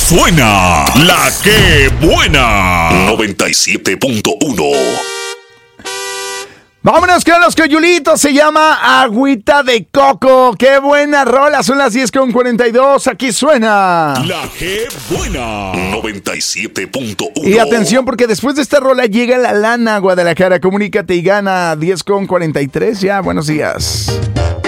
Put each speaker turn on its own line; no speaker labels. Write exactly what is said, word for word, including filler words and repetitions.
suena la que buena. noventa y siete punto uno.
Vámonos con los coyulitos, se llama Agüita de Coco. ¡Qué buena rola! Son las diez con cuarenta y dos, aquí suena
La que buena. noventa y siete punto uno.
Y atención, porque después de esta rola llega la lana, Guadalajara. Comunícate y gana. Diez con cuarenta y tres, ya, buenos días.